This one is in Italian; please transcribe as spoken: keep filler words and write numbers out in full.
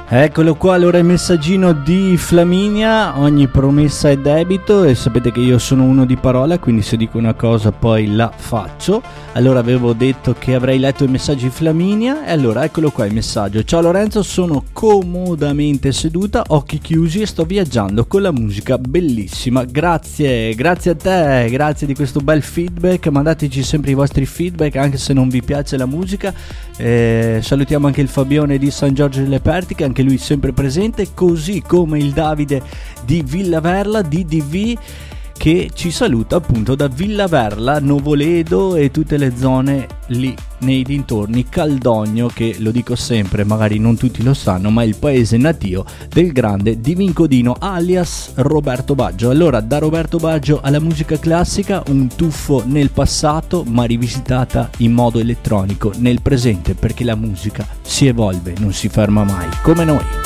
Eccolo qua, allora il messaggino di Flaminia: ogni promessa è debito, e sapete che io sono uno di parola, quindi se dico una cosa poi la faccio. Allora avevo detto che avrei letto i messaggi di Flaminia, e allora eccolo qua il messaggio: ciao Lorenzo, sono comodamente seduta, occhi chiusi, e sto viaggiando con la musica bellissima. Grazie, grazie a te, grazie di questo bel feedback, mandateci sempre i vostri feedback anche se non vi piace la musica. Eh, salutiamo anche il Fabione di San Giorgio delle Pertiche, anche lui sempre presente, così come il Davide di Villaverla D D V, che ci saluta appunto da Villaverla, Novoledo e tutte le zone lì nei dintorni, Caldogno, che lo dico sempre, magari non tutti lo sanno, ma è il paese natio del grande Di Vincodino alias Roberto Baggio. Allora, da Roberto Baggio alla musica classica, un tuffo nel passato ma rivisitata in modo elettronico nel presente, perché la musica si evolve, non si ferma mai, come noi.